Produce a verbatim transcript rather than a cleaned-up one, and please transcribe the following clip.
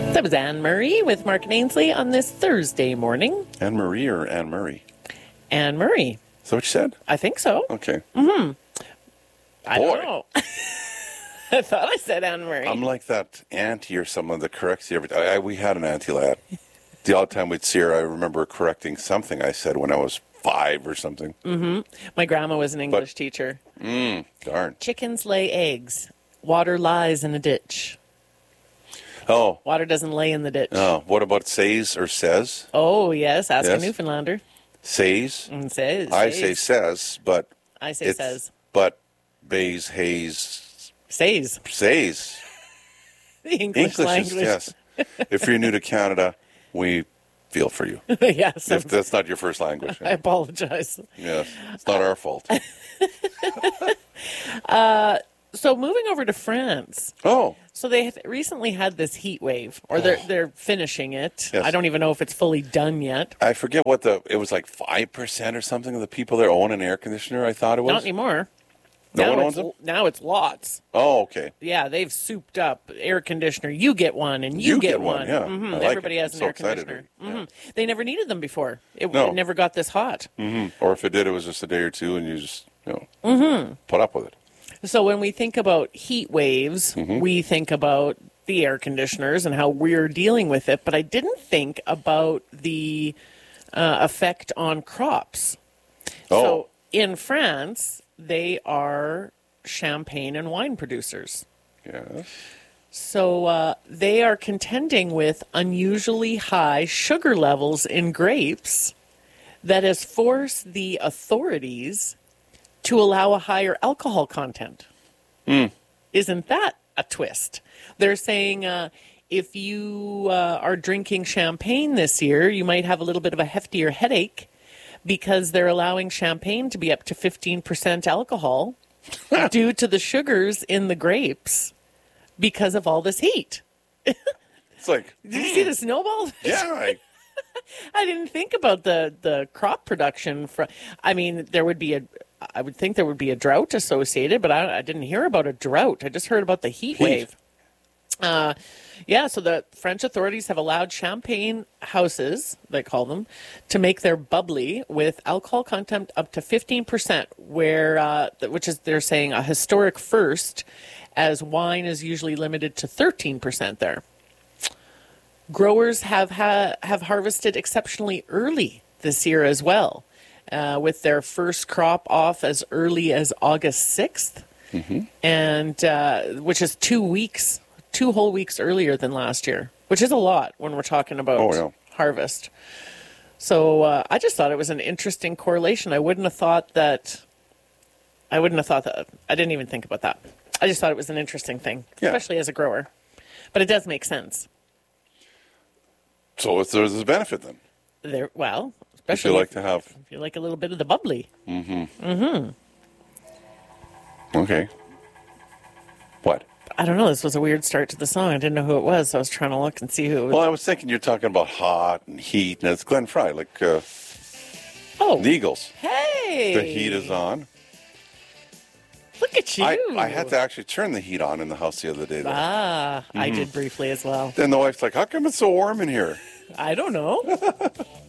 That was Anne Murray with Mark and Ainsley on this Thursday morning. Anne Marie or Anne Murray? Anne Murray. Is that what you said? I think so. Okay. Mm-hmm. I Boy. don't know. I thought I said Anne Murray. I'm like that auntie or someone that corrects you every time. I, we had an auntie lad. The odd time we'd see her, I remember correcting something I said when I was five or something. Mm-hmm. My grandma was an English but, teacher. Mm, darn. Chickens lay eggs. Water lies in a ditch. Oh. Water doesn't lay in the ditch. Oh, what about says or says? Oh, yes. Ask yes. a Newfoundlander. Says? And says. I says. say says, but... I say says. But bays, hays... Says. Says. The English, English language. Is, yes. If you're new to Canada, we feel for you. Yes. If that's not your first language. I apologize. Yes. It's not our fault. uh... So moving over to France. Oh. So they have recently had this heat wave, or they're they're finishing it. Yes. I don't even know if it's fully done yet. I forget what the, it was like five percent or something of the people there own an air conditioner, I thought it was. Not anymore. No now one it's, owns them? Now it's lots. Oh, okay. Yeah, they've souped up air conditioner. You get one, and you, you get, get one. one. Yeah, mm-hmm. like Everybody it. has an so air conditioner. Yeah. Mm-hmm. They never needed them before. It, no. it never got this hot. Mm-hmm. Or if it did, it was just a day or two, and you just you know mm-hmm. put up with it. So when we think about heat waves, mm-hmm. we think about the air conditioners and how we're dealing with it. But I didn't think about the uh, effect on crops. Oh. So in France, they are champagne and wine producers. Yes. So uh, they are contending with unusually high sugar levels in grapes that has forced the authorities to allow a higher alcohol content. Mm. Isn't that a twist? They're saying uh, if you uh, are drinking champagne this year, you might have a little bit of a heftier headache because they're allowing champagne to be up to fifteen percent alcohol due to the sugars in the grapes because of all this heat. It's like... Did you see the snowball? Yeah, I... I didn't think about the, the crop production. For, I mean, there would be a... I would think there would be a drought associated, but I, I didn't hear about a drought. I just heard about the heat, heat. wave. Uh, yeah, so the French authorities have allowed champagne houses, they call them, to make their bubbly with alcohol content up to fifteen percent, where uh, which is, they're saying, a historic first, as wine is usually limited to thirteen percent there. Growers have ha- have harvested exceptionally early this year as well. Uh, with their first crop off as early as August sixth, mm-hmm. and uh, which is two weeks, two whole weeks earlier than last year, which is a lot when we're talking about oh, yeah. harvest. So uh, I just thought it was an interesting correlation. I wouldn't have thought that. I wouldn't have thought that. I didn't even think about that. I just thought it was an interesting thing, yeah. especially as a grower. But it does make sense. So it's, there's a benefit then. There, well. If you like to have... If you like a little bit of the bubbly. Mm-hmm. Mm-hmm. Okay. What? I don't know. This was a weird start to the song. I didn't know who it was, so I was trying to look and see who it was. Well, I was thinking you're talking about hot and heat, and it's Glenn Fry, like uh, oh. the Eagles. Hey! The heat is on. Look at you. I, I had to actually turn the heat on in the house the other day. Though. Ah, mm-hmm. I did briefly as well. Then the wife's like, how come it's so warm in here? I don't know.